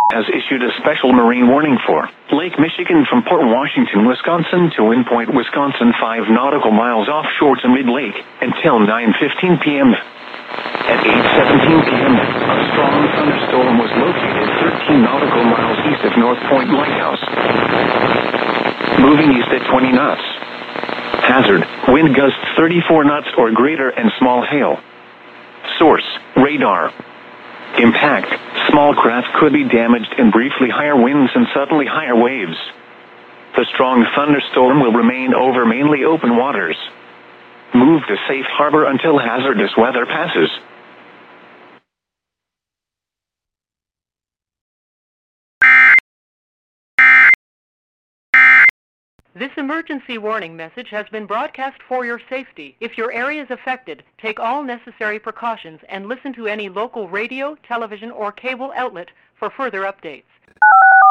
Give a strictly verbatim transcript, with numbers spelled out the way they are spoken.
has issued a special marine warning for Lake Michigan from Port Washington, Wisconsin to Wind Point, Wisconsin, five nautical miles offshore to mid-lake until nine fifteen p.m. At eight seventeen p.m., a strong thunderstorm was located thirteen nautical miles east of North Point Lighthouse, moving east at twenty knots. Hazard, wind gusts thirty-four knots or greater and small hail. Source, radar. Impact, small craft could be damaged and briefly higher winds and suddenly higher waves. The strong thunderstorm will remain over mainly open waters. Move to safe harbor until hazardous weather passes. This emergency warning message has been broadcast for your safety. If your area is affected, take all necessary precautions and listen to any local radio, television, or cable outlet for further updates.